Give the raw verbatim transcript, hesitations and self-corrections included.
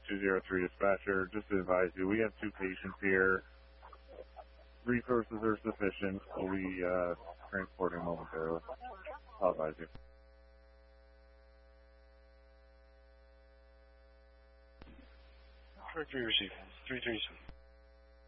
two zero three dispatcher, just to advise you, we have two patients here. Resources are sufficient. We'll be uh, transporting momentarily. I'll advise you. Three three receive. Three three.